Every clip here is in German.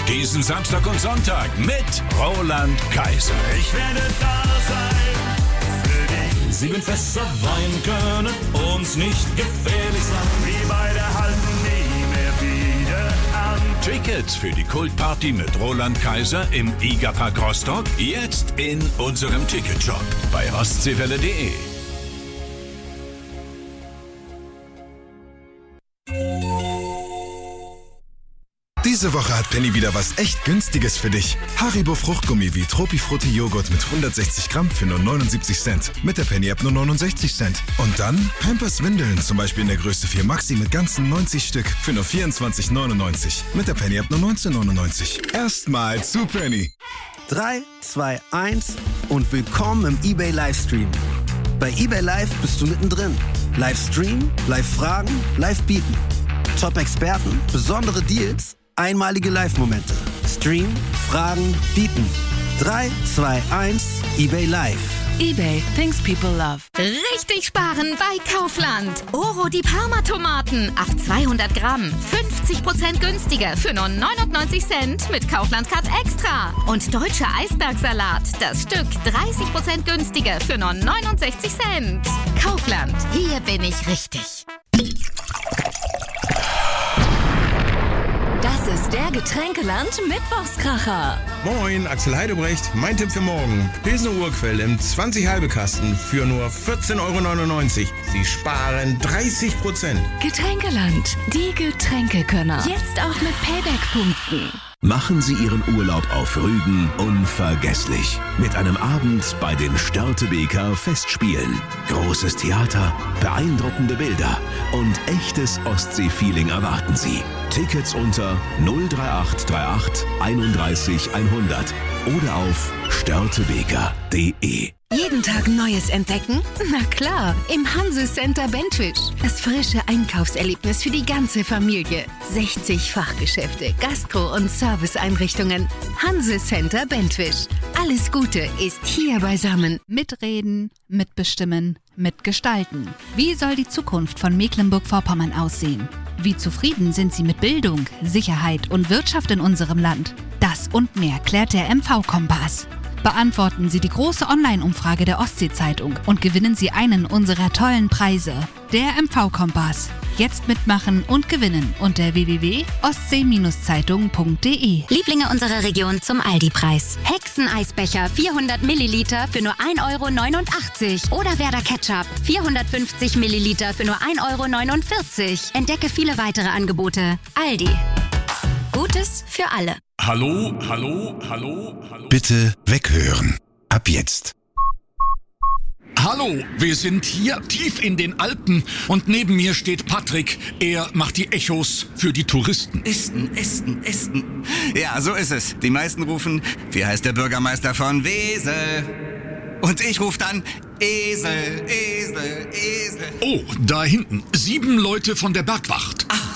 Diesen Samstag und Sonntag mit Roland Kaiser. Ich werde da sein für dich. 7 Fässer Wein können uns nicht gefährlich sein. Wie bei der Halben nie mehr wieder an. Tickets für die Kultparty mit Roland Kaiser im Igerpark Rostock jetzt in unserem Ticketshop bei ostseewelle.de. Diese Woche hat Penny wieder was echt Günstiges für dich. Haribo Fruchtgummi wie Tropifrutti Joghurt mit 160 Gramm für nur 79 Cent. Mit der Penny-App nur 69 Cent. Und dann Pampers Windeln, zum Beispiel in der Größe 4 Maxi mit ganzen 90 Stück für nur 24,99. Mit der Penny-App nur 19,99. Erstmal zu Penny. 3, 2, 1 und willkommen im eBay Livestream. Bei eBay Live bist du mittendrin. Livestream, Live-Fragen, Live-Bieten. Top-Experten, besondere Deals, einmalige Live-Momente. Stream, Fragen, Bieten. 3, 2, 1, eBay Live. eBay, things people love. Richtig sparen bei Kaufland. Oro die Parma-Tomaten auf 200 Gramm. 50% günstiger für nur 99 Cent mit Kaufland Card Extra. Und deutscher Eisbergsalat, das Stück 30% günstiger für nur 69 Cent. Kaufland, hier bin ich richtig. Das ist der Getränkeland-Mittwochskracher. Moin, Axel Heidebrecht. Mein Tipp für morgen. Pilsner Urquell im 20-Halbe-Kasten für nur 14,99 €. Sie sparen 30%. Getränkeland, die Getränkekönner. Jetzt auch mit Payback-Punkten. Machen Sie Ihren Urlaub auf Rügen unvergesslich. Mit einem Abend bei den Störtebeker Festspielen. Großes Theater, beeindruckende Bilder und echtes Ostsee-Feeling erwarten Sie. Tickets unter 03838 31 100 oder auf störtebeker.de. Jeden Tag Neues entdecken? Na klar, im Hanse Center Bentwisch. Das frische Einkaufserlebnis für die ganze Familie. 60 Fachgeschäfte, Gastro- und Serviceeinrichtungen. Hanse Center Bentwisch. Alles Gute ist hier beisammen. Mitreden, mitbestimmen, mitgestalten. Wie soll die Zukunft von Mecklenburg-Vorpommern aussehen? Wie zufrieden sind Sie mit Bildung, Sicherheit und Wirtschaft in unserem Land? Das und mehr klärt der MV-Kompass. Beantworten Sie die große Online-Umfrage der Ostsee-Zeitung und gewinnen Sie einen unserer tollen Preise. Der MV-Kompass. Jetzt mitmachen und gewinnen unter www.ostsee-zeitung.de. Lieblinge unserer Region zum Aldi-Preis. Hexeneisbecher 400 Milliliter für nur 1,89 € oder Werder Ketchup 450 Milliliter für nur 1,49 €. Entdecke viele weitere Angebote. Aldi. Gutes für alle. Hallo, hallo, hallo, hallo. Bitte weghören. Ab jetzt. Hallo, wir sind hier tief in den Alpen und neben mir steht Patrick. Er macht die Echos für die Touristen. Esten. Ja, so ist es. Die meisten rufen, wie heißt der Bürgermeister von Wesel? Und ich rufe dann, Esel. Oh, da hinten, 7 Leute von der Bergwacht. 8.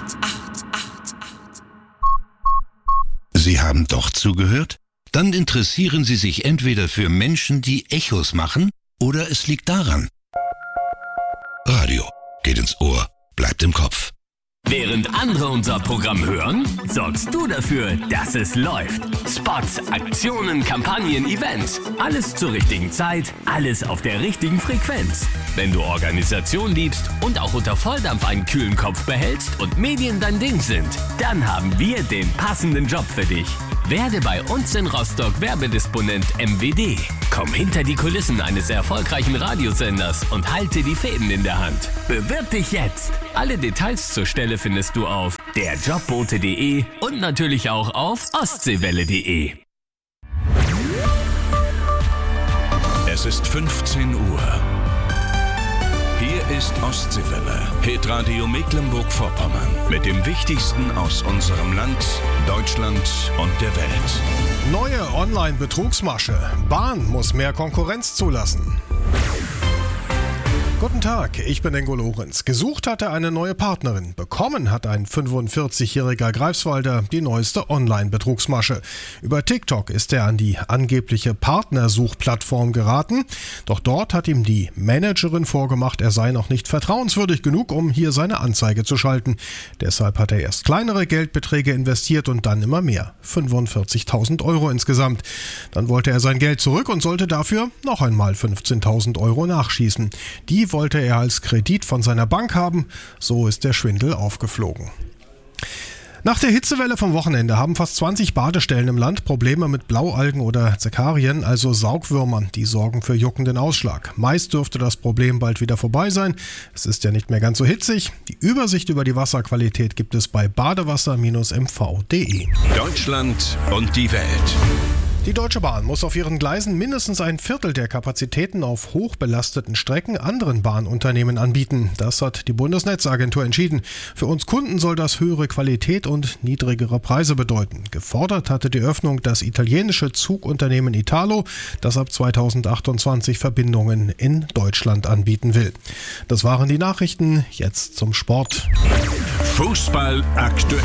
Sie haben doch zugehört? Dann interessieren Sie sich entweder für Menschen, die Echos machen, oder es liegt daran. Radio geht ins Ohr, bleibt im Kopf. Während andere unser Programm hören, sorgst du dafür, dass es läuft. Spots, Aktionen, Kampagnen, Events. Alles zur richtigen Zeit, alles auf der richtigen Frequenz. Wenn du Organisation liebst und auch unter Volldampf einen kühlen Kopf behältst und Medien dein Ding sind, dann haben wir den passenden Job für dich. Werde bei uns in Rostock Werbedisponent MWD. Komm hinter die Kulissen eines erfolgreichen Radiosenders und halte die Fäden in der Hand. Bewirb dich jetzt. Alle Details zur Stelle findest du auf derjobbote.de und natürlich auch auf ostseewelle.de. Es ist 15 Uhr. Hier ist Ostseewelle, Hitradio Mecklenburg-Vorpommern mit dem Wichtigsten aus unserem Land, Deutschland und der Welt. Neue Online-Betrugsmasche. Bahn muss mehr Konkurrenz zulassen. Guten Tag, ich bin Ingo Lorenz. Gesucht hat er eine neue Partnerin. Bekommen hat ein 45-jähriger Greifswalder die neueste Online-Betrugsmasche. Über TikTok ist er an die angebliche Partnersuchplattform geraten. Doch dort hat ihm die Managerin vorgemacht, er sei noch nicht vertrauenswürdig genug, um hier seine Anzeige zu schalten. Deshalb hat er erst kleinere Geldbeträge investiert und dann immer mehr. 45.000 Euro insgesamt. Dann wollte er sein Geld zurück und sollte dafür noch einmal 15.000 Euro nachschießen. Die wollte er als Kredit von seiner Bank haben, so ist der Schwindel aufgeflogen. Nach der Hitzewelle vom Wochenende haben fast 20 Badestellen im Land Probleme mit Blaualgen oder Zekarien, also Saugwürmern, die sorgen für juckenden Ausschlag. Meist dürfte das Problem bald wieder vorbei sein. Es ist ja nicht mehr ganz so hitzig. Die Übersicht über die Wasserqualität gibt es bei badewasser-mv.de. Deutschland und die Welt. Die Deutsche Bahn muss auf ihren Gleisen mindestens ein Viertel der Kapazitäten auf hochbelasteten Strecken anderen Bahnunternehmen anbieten. Das hat die Bundesnetzagentur entschieden. Für uns Kunden soll das höhere Qualität und niedrigere Preise bedeuten. Gefordert hatte die Öffnung das italienische Zugunternehmen Italo, das ab 2028 Verbindungen in Deutschland anbieten will. Das waren die Nachrichten. Jetzt zum Sport. Fußball aktuell.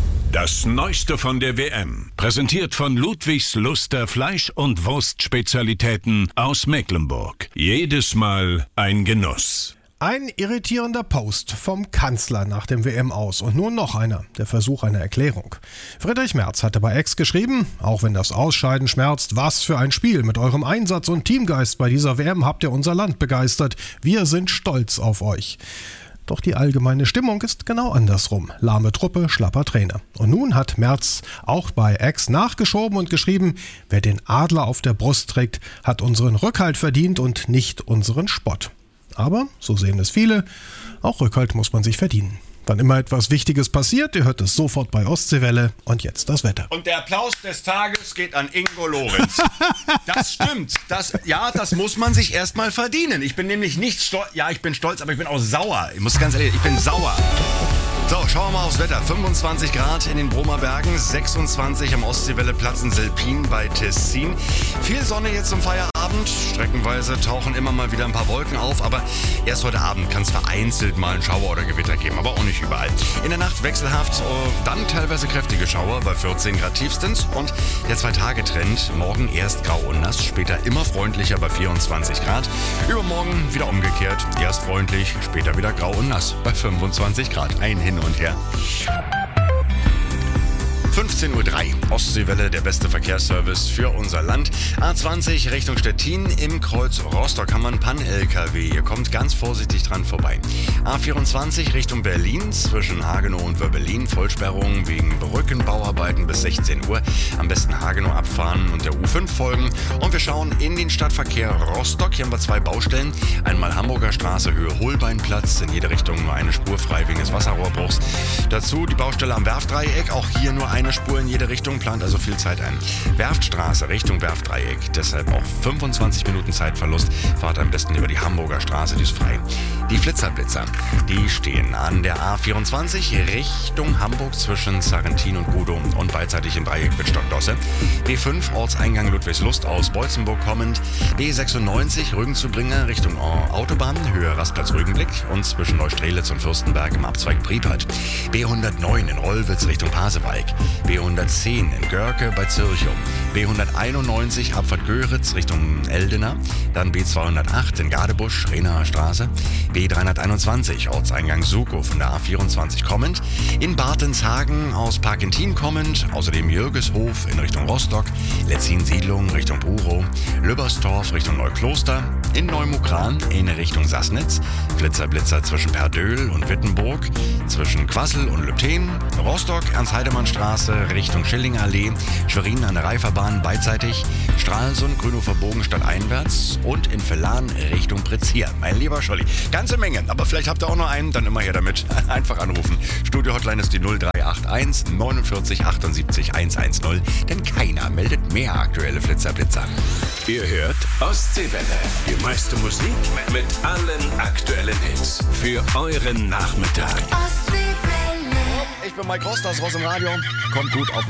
Das Neueste von der WM, präsentiert von Ludwigs Luster Fleisch- und Wurstspezialitäten aus Mecklenburg. Jedes Mal ein Genuss. Ein irritierender Post vom Kanzler nach dem WM-Aus und nun noch einer, der Versuch einer Erklärung. Friedrich Merz hatte bei X geschrieben, auch wenn das Ausscheiden schmerzt, was für ein Spiel. Mit eurem Einsatz und Teamgeist bei dieser WM habt ihr unser Land begeistert. Wir sind stolz auf euch. Doch die allgemeine Stimmung ist genau andersrum. Lahme Truppe, schlapper Trainer. Und nun hat Merz auch bei X nachgeschoben und geschrieben, wer den Adler auf der Brust trägt, hat unseren Rückhalt verdient und nicht unseren Spott. Aber, so sehen es viele, auch Rückhalt muss man sich verdienen. Wann immer etwas Wichtiges passiert, ihr hört es sofort bei Ostseewelle. Und jetzt das Wetter. Und der Applaus des Tages geht an Ingo Lorenz. Das stimmt. Das muss man sich erstmal verdienen. Ich bin nämlich nicht stolz. Ja, ich bin stolz, aber ich bin auch sauer. Ich muss ganz ehrlich, ich bin sauer. So, schauen wir mal aufs Wetter. 25 Grad in den Bromer Bergen, 26 am Ostseewelleplatz in Selpin bei Tessin. Viel Sonne jetzt zum Feierabend. Streckenweise tauchen immer mal wieder ein paar Wolken auf, aber erst heute Abend kann es vereinzelt mal einen Schauer oder Gewitter geben, aber auch nicht überall. In der Nacht wechselhaft, dann teilweise kräftige Schauer bei 14 Grad tiefstens und der 2-Tage-Trend. Morgen erst grau und nass, später immer freundlicher bei 24 Grad. Übermorgen wieder umgekehrt, erst freundlich, später wieder grau und nass bei 25 Grad. Ein Hin und her. 15.03 Uhr, Ostseewelle, der beste Verkehrsservice für unser Land. A20 Richtung Stettin, im Kreuz Rostock haben wir einen Pan-LKW. Ihr kommt ganz vorsichtig dran vorbei. A24 Richtung Berlin, zwischen Hagenow und Wöbbelin, Vollsperrung wegen Brückenbauarbeiten bis 16 Uhr. Am besten Hagenow abfahren und der U5 folgen. Und wir schauen in den Stadtverkehr Rostock. Hier haben wir 2 Baustellen. Einmal Hamburger Straße, Höhe Holbeinplatz, in jede Richtung nur eine Spur frei wegen des Wasserrohrbruchs. Dazu die Baustelle am Werftdreieck, auch hier nur eine Spur in jede Richtung, plant also viel Zeit ein. Werftstraße Richtung Werftdreieck, deshalb auch 25 Minuten Zeitverlust. Fahrt am besten über die Hamburger Straße, die ist frei. Die Flitzer, die stehen an der A24 Richtung Hamburg zwischen Sarrentin und Gudow und beidseitig im Dreieck mit Stockdosse. B5 Ortseingang Ludwigslust aus Beutzenburg kommend. B96 Rügen-zu-Bringer Richtung Autobahn, Höhe Rastplatz Rügenblick und zwischen Neustrelitz und Fürstenberg im Abzweig Priepert. B109 in Rollwitz Richtung Pasewalk. B110 in Görke bei Zirchum, B191 Abfahrt Göritz Richtung Eldena, dann B208 in Gadebusch, Renaer Straße, B321 Ortseingang Sukow von der A24 kommend, in Bartenshagen aus Parkentin kommend, außerdem Jürgeshof in Richtung Rostock, Letzin-Siedlung Richtung Burow, Lübbersdorf Richtung Neukloster, in Neumukran in Richtung Sassnitz, Flitzer zwischen Perdöhl und Wittenburg, zwischen Quassel und Lübten, Rostock, Ernst-Heidemann-Straße Richtung Schillingallee, Schwerin an der Reiferbahn beidseitig, Stralsund, Grünhofer Bogen stadteinwärts und in Vellan Richtung Prezier. Mein lieber Scholli, ganze Menge, aber vielleicht habt ihr auch noch einen, dann immer her damit. Einfach anrufen. Studio-Hotline ist die 0381 49 78 110, denn keiner meldet mehr aktuelle Flitzer-Blitzer. Ihr hört Ostseewelle, die meiste Musik mit allen aktuellen Hits für euren Nachmittag. Ich bin Mike Rost, das Ross im Radio. Kommt gut auf